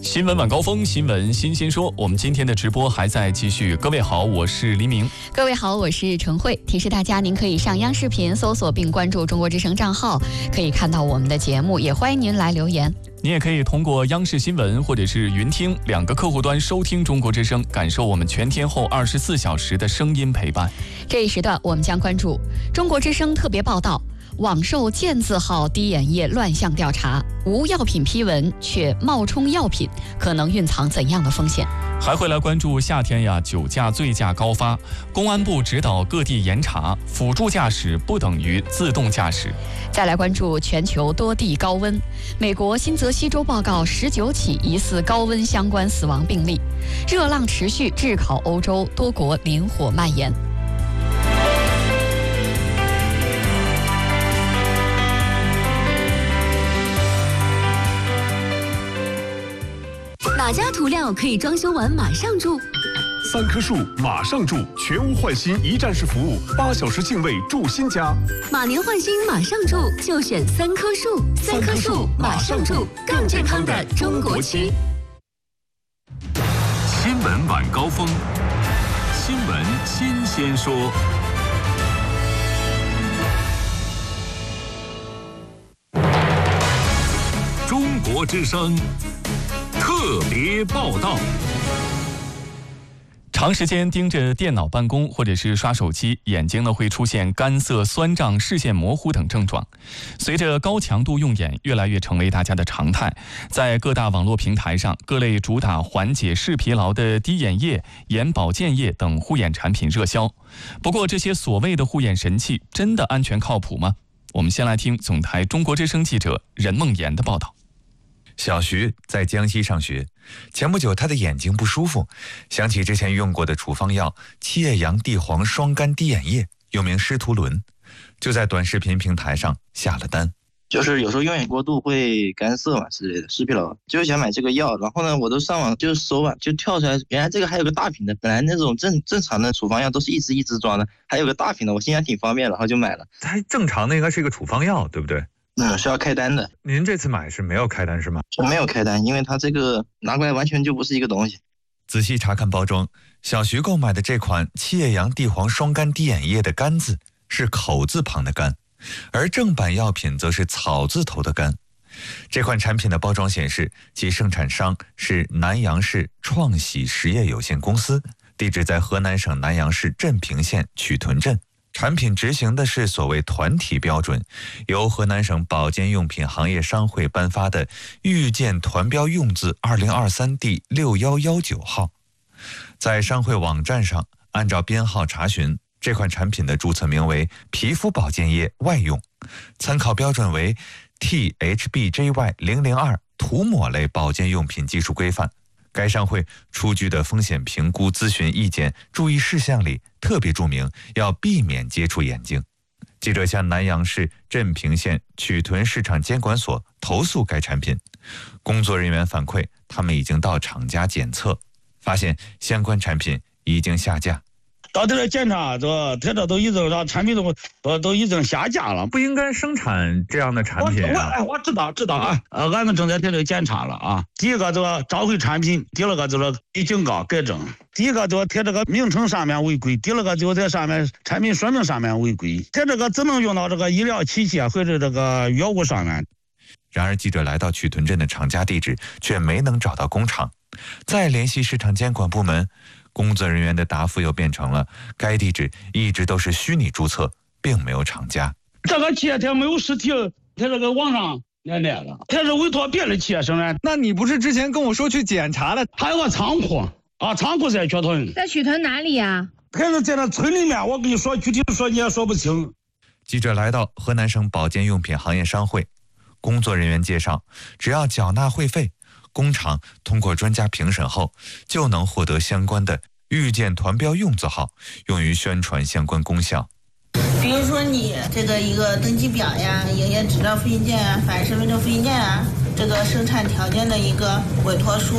新闻晚高峰，新闻新鲜说。我们今天的直播还在继续。各位好，我是黎明。 各位好，我是陈慧。提示大家，您可以上央视频搜索并关注中国之声账号，可以看到我们的节目，也欢迎您来留言。 您也可以通过央视新闻或者是云听2个客户端收听中国之声，感受我们全天候24小时的声音陪伴。 这一时段我们将关注中国之声特别报道：网售健字号滴眼液乱象调查，无药品批文却冒充药品，可能蕴藏怎样的风险？ 还会来关注夏天酒驾醉驾高发，公安部指导各地严查，辅助驾驶不等于自动驾驶。 再来关注全球多地高温，美国新泽西州报告19起疑似高温相关死亡病例，热浪持续炙烤欧洲，多国林火蔓延。 哪家涂料可以装修完马上住 ？3棵树马上住，全屋换新一站式服务，8小时净位住新家。 马年换新马上住，就选3棵树。3棵树马上住，更健康的中国区。 新闻晚高峰，新闻新鲜说。中国之声特别报道。 长时间盯着电脑办公或者是刷手机，眼睛会出现干涩、酸胀、视线模糊等症状。随着高强度用眼越来越成为大家的常态，在各大网络平台上，各类主打缓解视疲劳的滴眼液、眼保健液等护眼产品热销。不过，这些所谓的护眼神器真的安全靠谱吗？我们先来听总台中国之声记者任梦妍的报道。 小徐在江西上学，前不久他的眼睛不舒服，想起之前用过的处方药七叶杨地黄双苷滴眼液，又名施图伦，就在短视频平台上下了单。 就是有时候用眼过度会干涩嘛之类的，视疲劳，就是想买这个药。然后呢，我都上网就搜吧，就跳出来，原来这个还有个大瓶的，本来那种正常的处方药都是一支装的，还有个大瓶的，我心想挺方便，然后就买了。 它正常的应该是一个处方药，对不对？ 是要开单的。 您这次买是没有开单是吗？ 没有开单，因为它这个拿过来完全就不是一个东西。 仔细查看包装，小徐购买的这款七叶杨地黄双苷滴眼液的苷字是口字旁的苷，而正版药品则是草字头的苷。这款产品的包装显示，其生产商是南阳市创喜实业有限公司，地址在河南省南阳市镇平县曲屯镇。产品执行的是所谓团体标准，由河南省保健用品行业商会颁发的预见团标用字2023第6119号。在商会网站上按照编号查询，这款产品的注册名为皮肤保健液外用，参考标准为 THBJY002 涂抹类保健用品技术规范。该商会出具的风险评估咨询意见注意事项里特别注明要避免接触眼睛。记者向南阳市镇平县曲屯市场监管所投诉该产品，工作人员反馈，他们已经到厂家检测，发现相关产品已经下架。 到这来检查，他这都已经让产品都已经下架了， 不应该生产这样的产品啊！ 我知道啊，俺们正在这里检查了啊。第一个召回产品，第二个就是给警告改正。第一个就贴这个名称上面违规，第二个就在上面产品说明上面违规，在这个只能用到这个医疗器械或者这个药物上面。 然而记者来到曲屯镇的厂家地址，却没能找到工厂，再联系市场监管部门，工作人员的答复又变成了该地址一直都是虚拟注册，并没有厂家。 这个企业它没有实体，它这个网上连带了，它是委托别的企业生产。 那你不是之前跟我说去检查了？ 还有个仓库啊，仓库在曲屯。 在曲屯哪里呀？ 还是在那村里面，我跟你说具体说你也说不清。 记者来到河南省保健用品行业商会，工作人员介绍，只要缴纳会费，工厂通过专家评审后，就能获得相关的预见团标用字号，用于宣传相关功效。 比如说你这个一个登记表呀、营业执照复印件啊、反身份证复印件啊，这个生产条件的一个委托书